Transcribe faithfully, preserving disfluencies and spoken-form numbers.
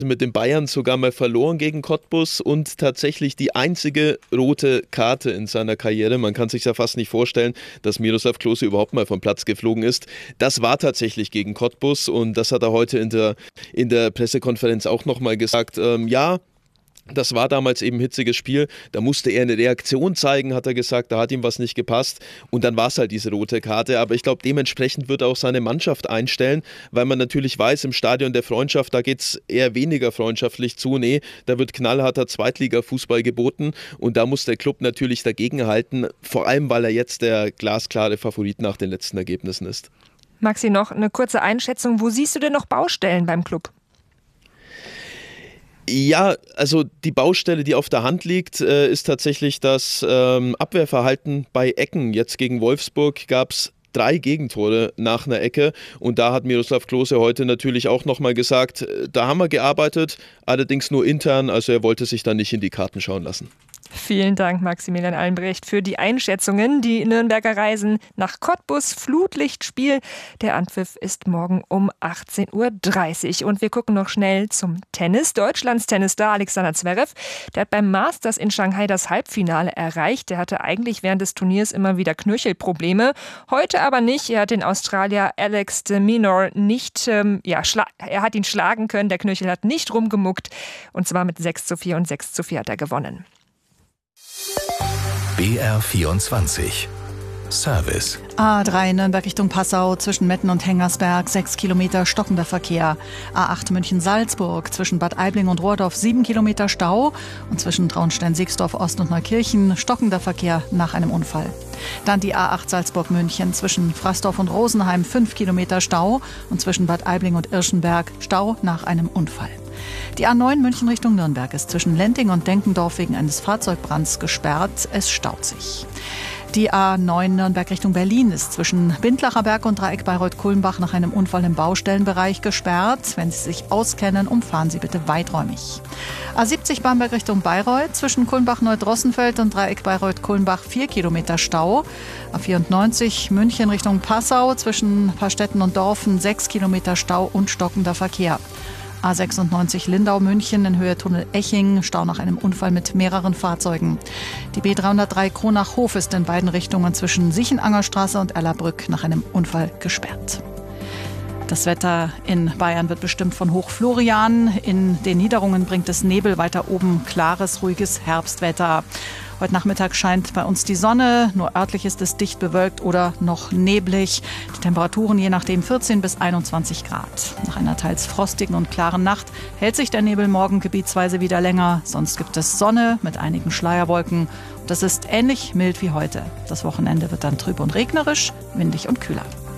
mit den Bayern sogar mal verloren gegen Cottbus und tatsächlich die einzige rote Karte in seiner Karriere. Man kann sich ja fast nicht vorstellen, dass Miroslav Klose überhaupt mal vom Platz geflogen ist. Das war tatsächlich gegen Cottbus und das hat er heute in der, in der Pressekonferenz auch nochmal gesagt. Ähm, ja, das war damals eben ein hitziges Spiel, da musste er eine Reaktion zeigen, hat er gesagt, da hat ihm was nicht gepasst und dann war es halt diese rote Karte, aber ich glaube, dementsprechend wird er auch seine Mannschaft einstellen, weil man natürlich weiß, im Stadion der Freundschaft, da geht es eher weniger freundschaftlich zu, nee, da wird knallharter Zweitliga-Fußball geboten und da muss der Club natürlich dagegenhalten, vor allem, weil er jetzt der glasklare Favorit nach den letzten Ergebnissen ist. Maxi, noch eine kurze Einschätzung, wo siehst du denn noch Baustellen beim Club? Ja, also die Baustelle, die auf der Hand liegt, äh, ist tatsächlich das ähm, Abwehrverhalten bei Ecken. Jetzt gegen Wolfsburg gab es drei Gegentore nach einer Ecke und da hat Miroslav Klose heute natürlich auch nochmal gesagt, äh, da haben wir gearbeitet, allerdings nur intern, also er wollte sich da nicht in die Karten schauen lassen. Vielen Dank, Maximilian Albrecht, für die Einschätzungen. Die Nürnberger reisen nach Cottbus, Flutlichtspiel. Der Anpfiff ist morgen um achtzehn Uhr dreißig. Und wir gucken noch schnell zum Tennis. Deutschlands Tennisstar Alexander Zverev, der hat beim Masters in Shanghai das Halbfinale erreicht. Der hatte eigentlich während des Turniers immer wieder Knöchelprobleme. Heute aber nicht. Er hat den Australier Alex de Minaur nicht, ähm, ja, schla- er hat ihn schlagen können. Der Knöchel hat nicht rumgemuckt. Und zwar mit sechs zu vier und sechs zu vier hat er gewonnen. B R vierundzwanzig Service. A drei Nürnberg Richtung Passau zwischen Metten und Hengersberg, sechs Kilometer stockender Verkehr. A acht München-Salzburg zwischen Bad Aibling und Rohrdorf, sieben Kilometer Stau. Und zwischen Traunstein-Sixdorf Ost und Neukirchen stockender Verkehr nach einem Unfall. Dann die A acht Salzburg-München zwischen Fraßdorf und Rosenheim, fünf Kilometer Stau. Und zwischen Bad Aibling und Irschenberg Stau nach einem Unfall. Die A neun München Richtung Nürnberg ist zwischen Lenting und Denkendorf wegen eines Fahrzeugbrands gesperrt. Es staut sich. Die A neun Nürnberg Richtung Berlin ist zwischen Bindlacher Berg und Dreieck Bayreuth-Kulmbach nach einem Unfall im Baustellenbereich gesperrt. Wenn Sie sich auskennen, umfahren Sie bitte weiträumig. A siebzig Bamberg Richtung Bayreuth zwischen Kulmbach-Neudrossenfeld und Dreieck Bayreuth-Kulmbach vier Kilometer Stau. A vierundneunzig München Richtung Passau zwischen Paarstetten und Dorfen sechs Kilometer Stau und stockender Verkehr. A sechsundneunzig Lindau-München in Höhe Tunnel Eching, Stau nach einem Unfall mit mehreren Fahrzeugen. Die B dreihundertdrei Kronach-Hof ist in beiden Richtungen zwischen Siechenangerstraße und Erlabrück nach einem Unfall gesperrt. Das Wetter in Bayern wird bestimmt von Hochflorian. In den Niederungen bringt es Nebel, weiter oben klares, ruhiges Herbstwetter. Heute Nachmittag scheint bei uns die Sonne, nur örtlich ist es dicht bewölkt oder noch neblig. Die Temperaturen je nachdem vierzehn bis einundzwanzig Grad. Nach einer teils frostigen und klaren Nacht hält sich der Nebel morgen gebietsweise wieder länger. Sonst gibt es Sonne mit einigen Schleierwolken. Das ist ähnlich mild wie heute. Das Wochenende wird dann trüb und regnerisch, windig und kühler.